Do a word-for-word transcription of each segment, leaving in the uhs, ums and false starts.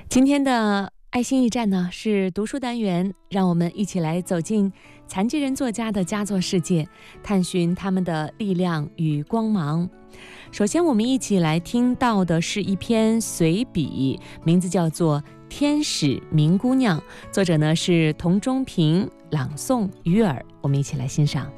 今天的爱心驿站呢是读书单元，让我们一起来走进残疾人作家的佳作世界，探寻他们的力量与光芒。首先我们一起来听到的是一篇随笔，名字叫做《天使明姑娘》，作者呢是童中平，朗诵于尔。我们一起来欣赏。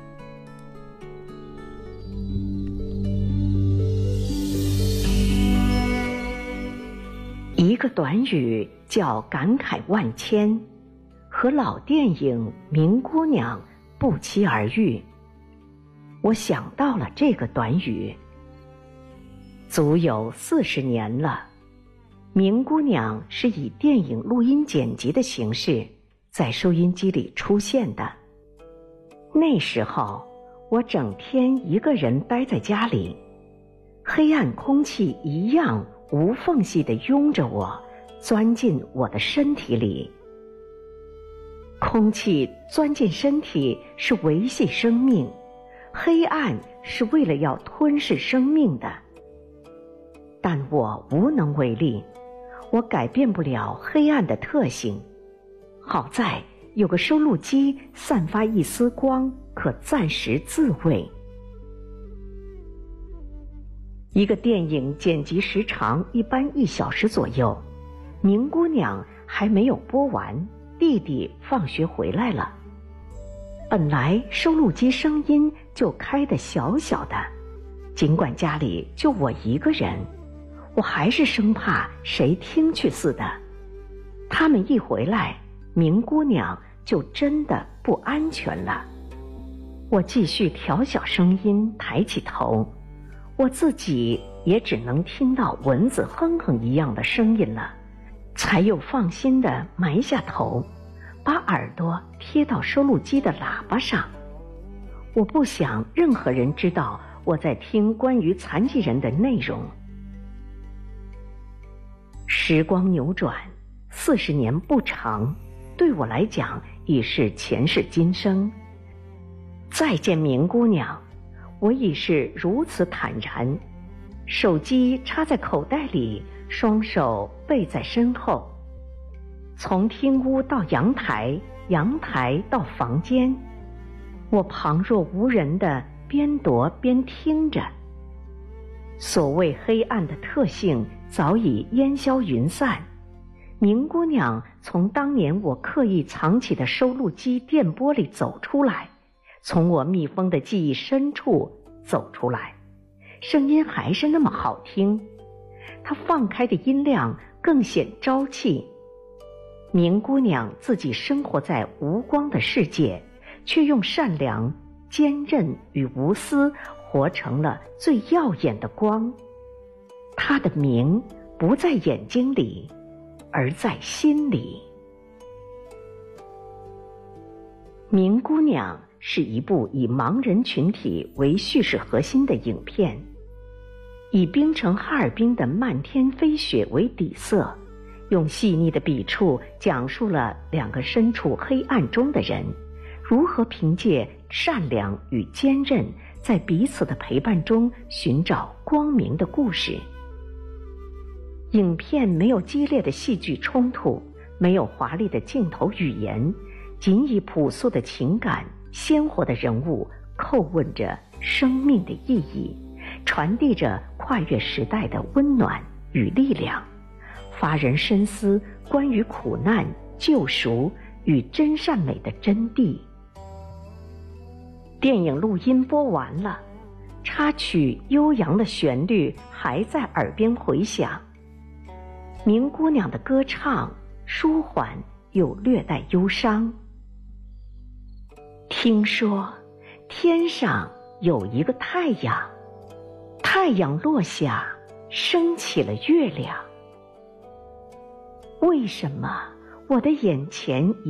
一个短语叫感慨万千，和老电影《明姑娘》不期而遇。我想到了这个短语，足有四十年了。明姑娘是以电影录音剪辑的形式在收音机里出现的。那时候我整天一个人待在家里，黑暗空气一样无缝隙地拥着我，钻进我的身体里。空气钻进身体是维系生命，黑暗是为了要吞噬生命的。但我无能为力，我改变不了黑暗的特性。好在有个收录机散发一丝光，可暂时自慰。一个电影剪辑时长一般一小时左右，明姑娘还没有播完，弟弟放学回来了。本来收录机声音就开得小小的，尽管家里就我一个人，我还是生怕谁听去似的。他们一回来，明姑娘就真的不安全了。我继续调小声音，抬起头，我自己也只能听到蚊子哼哼一样的声音了，才又放心地埋下头，把耳朵贴到收录机的喇叭上。我不想任何人知道我在听关于残疾人的内容。时光扭转，四十年不长，对我来讲已是前世今生。再见明姑娘，我已是如此坦然，手机插在口袋里，双手背在身后。从厅屋到阳台，阳台到房间，我旁若无人地边踱边听着。所谓黑暗的特性早已烟消云散，明姑娘从当年我刻意藏起的收录机电波里走出来，从我密封的记忆深处走出来，声音还是那么好听，她放开的音量更显朝气。明姑娘自己生活在无光的世界，却用善良、坚韧与无私活成了最耀眼的光。她的明不在眼睛里，而在心里。明姑娘是一部以盲人群体为叙事核心的影片，以冰城哈尔滨的漫天飞雪为底色，用细腻的笔触讲述了两个身处黑暗中的人如何凭借善良与坚韧，在彼此的陪伴中寻找光明的故事。影片没有激烈的戏剧冲突，没有华丽的镜头语言，仅以朴素的情感、鲜活的人物叩问着生命的意义，传递着跨越时代的温暖与力量，发人深思关于苦难、救赎与真善美的真谛。电影录音播完了，插曲悠扬的旋律还在耳边回响。明姑娘的歌唱舒缓又略带忧伤。听说天上有一个太阳，太阳落下，升起了月亮。为什么我的眼前